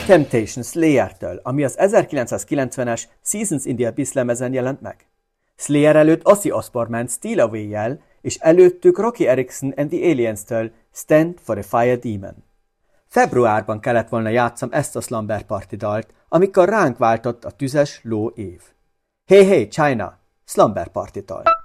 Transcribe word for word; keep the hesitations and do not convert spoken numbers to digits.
Temptation Slayer-től, ami az ezerkilencszázkilencvenes Seasons in the Abyss lemezen jelent meg. Slayer előtt Ozzy Osbourne ment Steal Away-jel, és előttük Rocky Erickson and the Aliens-től Stand for the Fire Demon. Februárban kellett volna játszam ezt a Slumber Party dalt, amikor ránk váltott a tüzes ló év. Hey Hey China, Slumber Party-tól.